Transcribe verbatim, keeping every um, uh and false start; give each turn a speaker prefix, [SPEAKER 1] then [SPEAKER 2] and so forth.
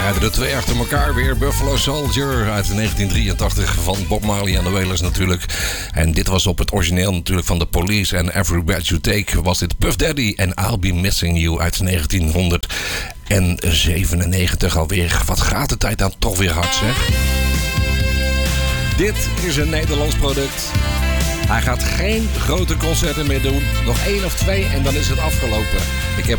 [SPEAKER 1] draaiden er twee achter elkaar weer. Buffalo Soldier uit negentien drieëntachtig van Bob Marley en de Wailers natuurlijk. En dit was op het origineel natuurlijk van The Police en Every Breath You Take was dit Puff Daddy en I'll Be Missing You uit negentienhonderdzevenennegentig alweer. Wat gaat de tijd dan toch weer hard, zeg. Dit is een Nederlands product. Hij gaat geen grote concerten meer doen. Nog één of twee en dan is het afgelopen. Ik heb